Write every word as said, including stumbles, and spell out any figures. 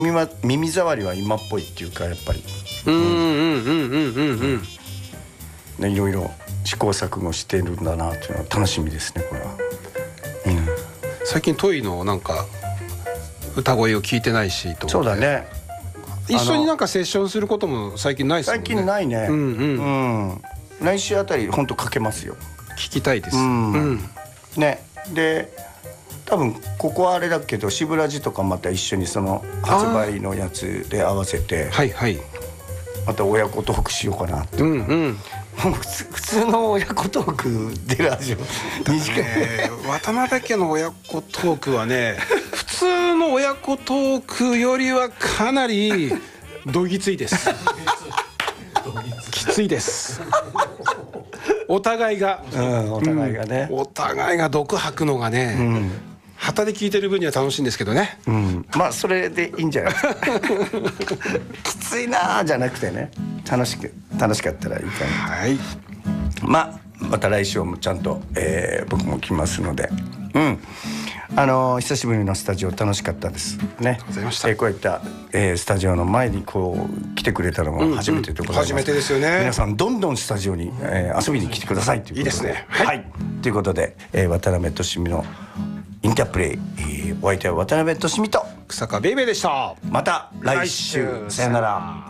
耳は耳障りは今っぽいっていうかやっぱりうんうんうんうんうんうん、 いろいろ試行錯誤してるんだなっていうのは楽しみですねこれは、うん、 最近トイのなんか歌声を聞いてないしと。 そうだね、 一緒になんかセッションすることも最近ないですもんね。 最近ないね、 うんうん、 うん、来週あたり本当かけますよ。 聞きたいです、 うんうん、 ね。で多分ここはあれだけどシブラジとかまた一緒にその発売のやつで合わせてはいはいまた親子トークしようかなって、 うんうん、 普通、普通の親子トークでラジオ短い、 えー、渡辺家の親子トークはね普通の親子トークよりはかなりどぎついですきついですお互いが、 うん、お互いがね、 うん、お互いが毒吐くのがね、うん、旗で聞いてる分には楽しいんですけどね、 うん、まあそれでいいんじゃないですかきついなじゃなくてね楽しく楽しかったらいいかな、 はい、 まあまた来週もちゃんと、えー、僕も来ますので、うんあのー、久しぶりのスタジオ楽しかったですね。 ありがとうございました、 えー、こういった、えー、スタジオの前にこう来てくれたのも初めてでございます、 うんうん、初めてですよね。皆さんどんどんスタジオに、えー、遊びに来てくださいということでいいですね、 はい、はい、ということで、えー、渡辺俊美のインタープレイ、えー、お相手は渡辺俊美と草加ベイベーでした。 また来週、来週さよなら。